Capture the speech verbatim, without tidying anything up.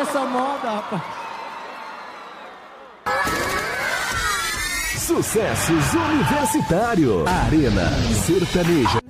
com essa moda, rapaz. Sucessos Universitário. Arena Sertaneja.